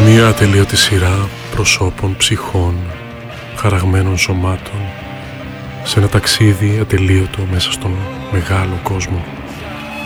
Μία ατελείωτη σειρά προσώπων, ψυχών, χαραγμένων σωμάτων σε ένα ταξίδι ατελείωτο μέσα στον μεγάλο κόσμο.